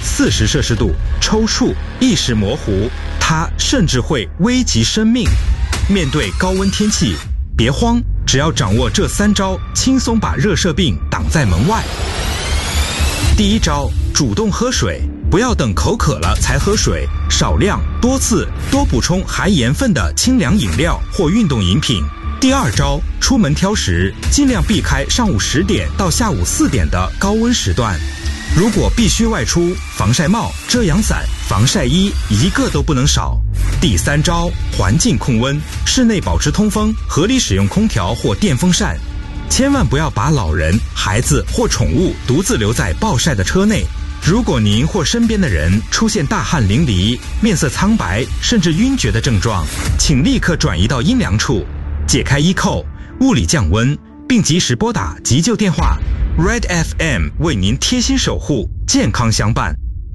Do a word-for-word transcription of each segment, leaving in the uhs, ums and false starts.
四十摄氏度，抽搐、意识模糊，它甚至会危及生命。面对高温天气，别慌，只要掌握这三招，轻松把热射病挡在门外。第一招，主动喝水，不要等口渴了才喝水，少量、多次、多补充含盐分的清凉饮料或运动饮品。第二招，出门挑食，尽量避开上午十点到下午四点的高温时段。如果必须外出，防晒帽、遮阳伞、防晒衣一个都不能少。第三招，环境控温，室内保持通风，合理使用空调或电风扇。千万不要把老人、孩子或宠物独自留在暴晒的车内。如果您或身边的人出现大汗淋漓、面色苍白甚至晕厥的症状，请立刻转移到阴凉处，解开衣扣，物理降温，并及时拨打急救电话。Red F M 为您贴心守护，健康相伴。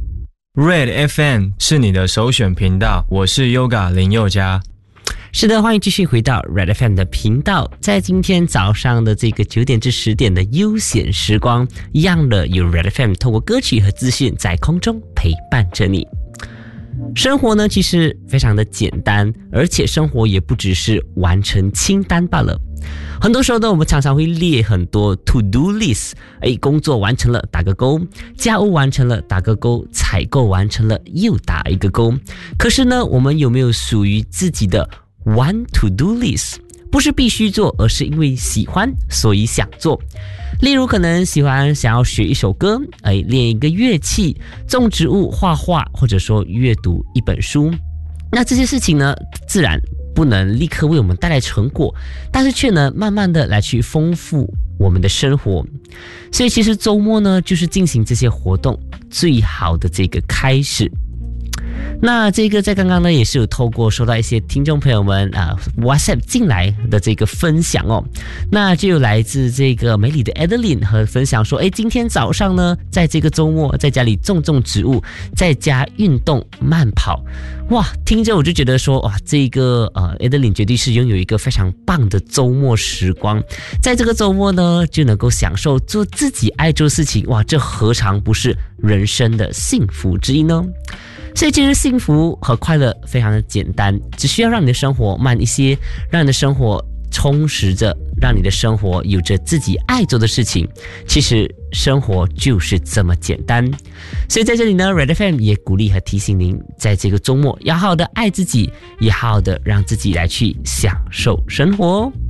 Red F M 是你的首选频道，我是 Yoga 林宥嘉。 是的，欢迎继续回到 Red F M 的频道。在今天早上的这个九点至十点的悠闲时光，一样的有 Red F M 透过歌曲和资讯在空中陪伴着你。生活呢，其实非常的简单，而且生活也不只是完成清单罢了。很多时候呢，我们常常会列很多 to do list， 哎，工作完成了打个勾，家务完成了打个勾，采购完成了又打一个勾。可是呢，我们有没有属于自己的 one to do list？ 不是必须做，而是因为喜欢所以想做。例如可能喜欢想要学一首歌，哎，练一个乐器，种植物、画画，或者说阅读一本书。那这些事情呢，自然不能立刻为我们带来成果，但是却能慢慢的来去丰富我们的生活。所以其实周末呢，就是进行这些活动最好的这个开始。那这个在刚刚呢，也是有透过收到一些听众朋友们啊 WhatsApp 进来的这个分享哦，那就有来自这个美丽的 Adeline 和分享说，哎，今天早上呢，在这个周末在家里种种植物，在家运动慢跑，哇，听着我就觉得说，哇，这个呃 Adeline 绝对是拥有一个非常棒的周末时光，在这个周末呢，就能够享受做自己爱做的事情，哇，这何尝不是人生的幸福之一呢？所以其实幸福和快乐非常的简单，只需要让你的生活慢一些，让你的生活充实着，让你的生活有着自己爱做的事情，其实生活就是这么简单。所以在这里呢 Red F M 也鼓励和提醒您，在这个周末要好好的爱自己，也好好的让自己来去享受生活。